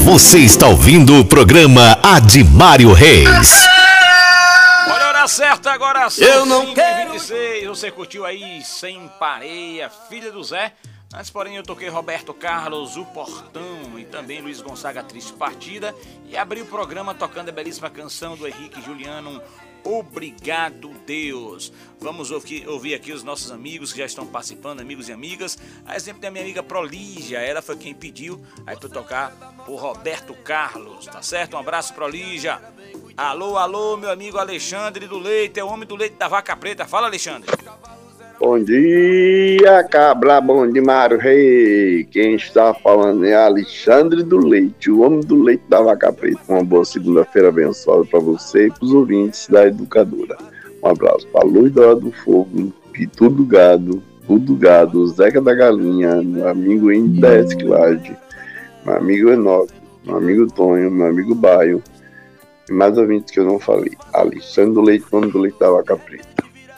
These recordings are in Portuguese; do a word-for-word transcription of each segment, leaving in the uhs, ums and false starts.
Você está ouvindo o programa Admário Reis. Olha a hora certa agora, são Eu não cinco e quero. vinte e seis. Você curtiu aí Sem Pareia, Filha do Zé. Antes, porém, eu toquei Roberto Carlos, O Portão, e também Luiz Gonzaga, Triste Partida. E abri o programa tocando a belíssima canção do Henrique Juliano, Obrigado, Deus. Vamos ouvir, ouvir aqui os nossos amigos que já estão participando, amigos e amigas. A exemplo da minha amiga Prolígia, ela foi quem pediu aí para tocar o Roberto Carlos, tá certo? Um abraço, Prolígia. Alô, alô, meu amigo Alexandre do Leite, é o homem do leite da vaca preta. Fala, Alexandre. Bom dia, cabra, bom de Mário Rei. Quem está falando é Alexandre do Leite, o homem do leite da vaca preta. Uma boa segunda-feira abençoada para você e para os ouvintes da Educadora. Um abraço para Luz da Hora do Fogo, Pitu do Gado, Tudo Gado, Zeca da Galinha, meu amigo Indy da Esclade, meu amigo Enoque, meu amigo Tonho, meu amigo Baio e mais ouvintes que eu não falei. Alexandre do Leite, o homem do leite da vaca preta.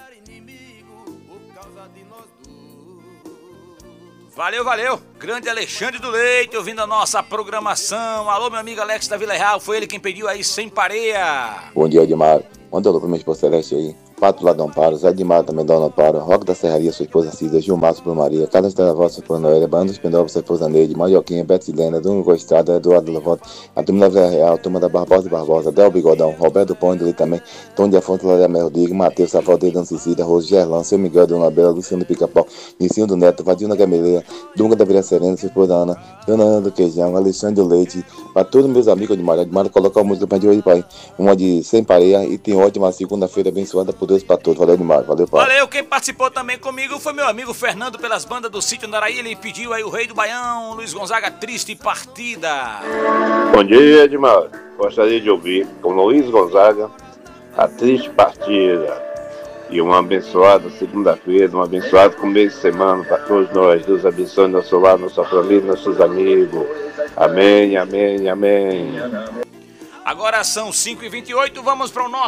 Valeu, valeu. Grande Alexandre do Leite, ouvindo a nossa programação. Alô, meu amigo Alex da Vila Real, foi ele quem pediu aí Sem Pareia. Bom dia, Edmar. Manda alô pra minha esposa Celeste aí. Pato lá do Amparo, Zé Edmar também da Amparo, Roque da Serraria, sua esposa Cida, Gilmar, sua esposa Maria, Carlos da Voz, sua esposa Noélia, Bando dos Pendovos, sua esposa Neide, Marioquinha, Betilena, Duno Costrada, Eduardo Lavoto, a turma da Vila Real, a turma da Barbosa e Barbosa, Del Bigodão, Roberto Ponte ali também, Tom de Afonso, Laria Merdigo, Matheus, Savaldeiro, Dan Cecília, Rose Gerlão, Seu Miguel, Dona Bela, Luciano Pica-Pau, Nicinho do Neto, Vadinho da Gameleira, Dunga da Vila Serena, sua esposa Ana, Dona Ana do Queijão, Alexandre do Leite, para todos meus amigos de Mário, Mário colocar a música pra de hoje, pai, uma de Sem Pareia e tem ótima segunda-feira abençoada por Deus para todos. Valeu demais, valeu, pai. Valeu, quem participou também comigo foi meu amigo Fernando pelas bandas do Sítio Andaraí. Ele pediu aí o Rei do Baião, Luiz Gonzaga, Triste Partida. Bom dia, Edmar. Gostaria de ouvir com Luiz Gonzaga a Triste Partida. E uma abençoada segunda-feira, um abençoado começo de semana para todos nós. Deus abençoe nosso lar, nossa família, nossos amigos. Amém, amém, amém. Agora são cinco e vinte e oito, vamos para o nosso